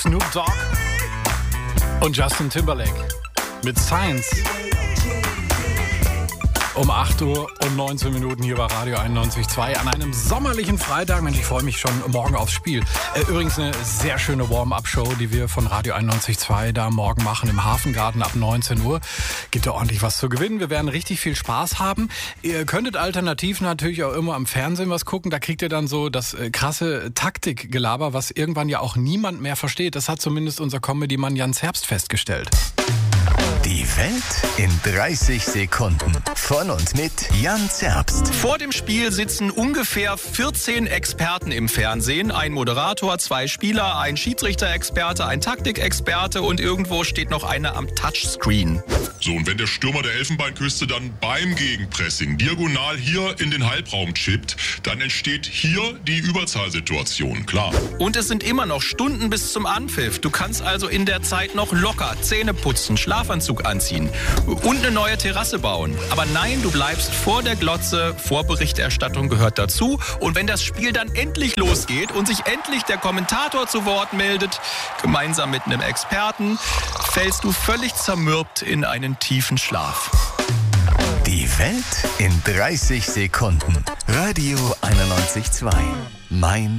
Snoop Dogg und Justin Timberlake mit Science. Um 8 Uhr und 19 Minuten hier bei Radio 91.2 an einem sommerlichen Freitag. Mensch, ich freue mich schon morgen aufs Spiel. Übrigens eine sehr schöne Warm-Up-Show, die wir von Radio 91.2 da morgen machen im Hafengarten ab 19 Uhr. Gibt da ordentlich was zu gewinnen. Wir werden richtig viel Spaß haben. Ihr könntet alternativ natürlich auch immer am Fernsehen was gucken. Da kriegt ihr dann so das krasse Taktikgelaber, was irgendwann ja auch niemand mehr versteht. Das hat zumindest unser Comedy-Mann Jans Herbst festgestellt. Die Welt in 30 Sekunden. Von und mit Jans Herbst. Vor dem Spiel sitzen ungefähr 14 Experten im Fernsehen. Ein Moderator, 2 Spieler, ein Schiedsrichter-Experte, ein Taktikexperte und irgendwo steht noch einer am Touchscreen. So, und wenn der Stürmer der Elfenbeinküste dann beim Gegenpressing diagonal hier in den Halbraum chippt, dann entsteht hier die Überzahlsituation, klar. Und es sind immer noch Stunden bis zum Anpfiff. Du kannst also in der Zeit noch locker Zähne putzen, Schlafanzug anziehen und eine neue Terrasse bauen. Aber nein, du bleibst vor der Glotze, Vorberichterstattung gehört dazu. Und wenn das Spiel dann endlich losgeht und sich endlich der Kommentator zu Wort meldet, gemeinsam mit einem Experten, fällst du völlig zermürbt in einen tiefen Schlaf. Die Welt in 30 Sekunden. Radio 91.2. Mein